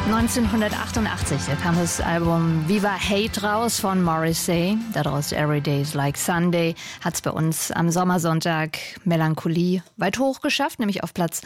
1988, da kam das Album Viva Hate raus von Morrissey. Daraus Every Day is Like Sunday hat es bei uns am Sommersonntag Melancholie weit hoch geschafft, nämlich auf Platz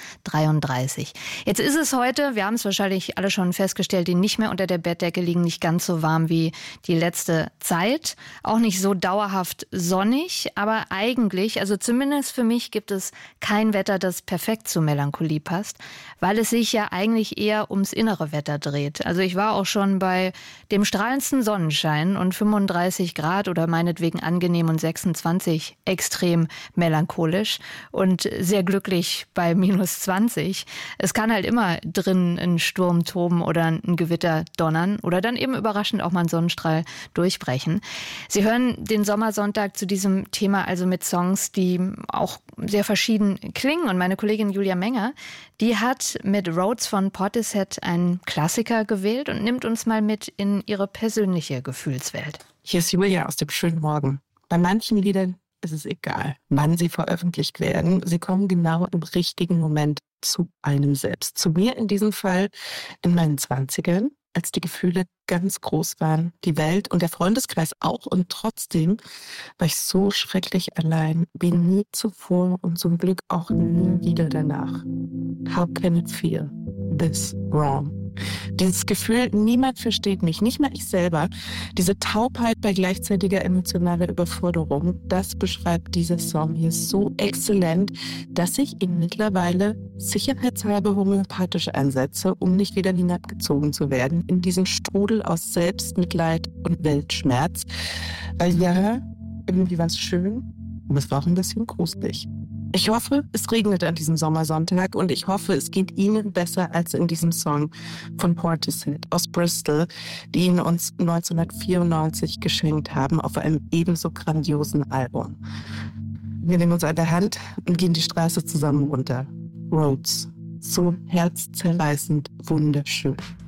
33. Jetzt ist es heute, wir haben es wahrscheinlich alle schon festgestellt, die nicht mehr unter der Bettdecke liegen, nicht ganz so warm wie die letzte Zeit. Auch nicht so dauerhaft sonnig, aber eigentlich, also zumindest für mich, gibt es kein Wetter, das perfekt zu Melancholie passt, weil es sich ja eigentlich eher ums innere Wetter dreht. Also ich war auch schon bei dem strahlendsten Sonnenschein und 35 Grad oder meinetwegen angenehm und 26 extrem melancholisch und sehr glücklich bei minus 20. Es kann halt immer drin ein Sturm toben oder ein Gewitter donnern oder dann eben überraschend auch mal ein Sonnenstrahl durchbrechen. Sie hören den Sommersonntag zu diesem Thema also mit Songs, die auch sehr verschieden klingen. Und meine Kollegin Julia Menger, die hat mit Roads von Portishead einen Klassiker gewählt und nimmt uns mal mit in ihre persönliche Gefühlswelt. Hier ist Julia aus dem schönen Morgen. Bei manchen Liedern ist es egal, wann sie veröffentlicht werden. Sie kommen genau im richtigen Moment zu einem selbst. Zu mir in diesem Fall in meinen 20ern, als die Gefühle ganz groß waren, die Welt und der Freundeskreis auch. Und trotzdem war ich so schrecklich allein wie nie zuvor und zum Glück auch nie wieder danach. How can it feel this wrong? Dieses Gefühl, niemand versteht mich, nicht mal ich selber. Diese Taubheit bei gleichzeitiger emotionaler Überforderung, das beschreibt dieser Song hier so exzellent, dass ich ihn mittlerweile sicherheitshalber homöopathisch einsetze, um nicht wieder hinabgezogen zu werden in diesen Strudel aus Selbstmitleid und Weltschmerz. Weil ja, irgendwie war es schön, aber es war auch ein bisschen gruselig. Ich hoffe, es regnet an diesem Sommersonntag und ich hoffe, es geht Ihnen besser als in diesem Song von Portishead aus Bristol, die ihn uns 1994 geschenkt haben auf einem ebenso grandiosen Album. Wir nehmen uns an der Hand und gehen die Straße zusammen runter. Roads, so herzzerreißend wunderschön.